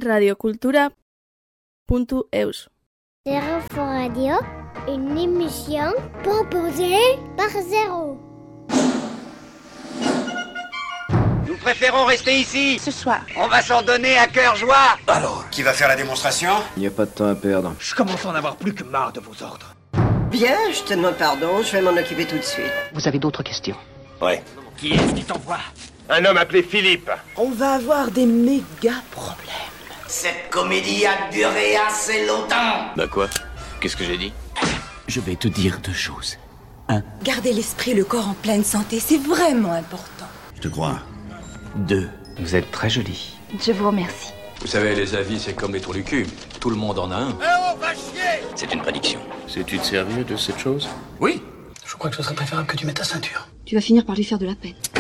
radiocultura.eus. Zéro Radio, une émission proposée par Zéro. Nous préférons rester ici. Ce soir. On va s'en donner à cœur joie. Alors, qui va faire la démonstration? Il n'y a pas de temps à perdre. Je commence à en avoir plus que marre de vos ordres. Bien, je te demande pardon, je vais m'en occuper tout de suite. Vous avez d'autres questions? Ouais. Qui est-ce qui t'envoie? Un homme appelé Philippe. On va avoir des méga problèmes. Cette comédie a duré assez longtemps. Bah quoi? Qu'est-ce que j'ai dit? Je vais te dire deux choses. Garder l'esprit et le corps en pleine santé, c'est vraiment important. Je te crois. 2. Vous êtes très jolie. Je vous remercie. Vous savez, les avis, c'est comme les trous du cul. Tout le monde en a un. On va chier. C'est une prédiction. Sais-tu te servir de cette chose? Oui. Je crois que ce serait préférable que tu mettes ta ceinture. Tu vas finir par lui faire de la peine.